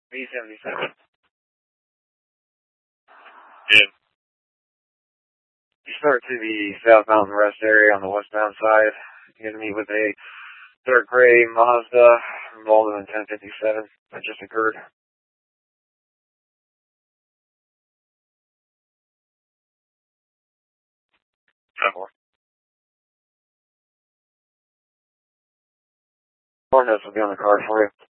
B77. Yeah. You start to the South Mountain Rest area on the westbound side. You're going to meet with a dark gray Mazda involved in 1057 that just occurred. Four notes will be on the card for you.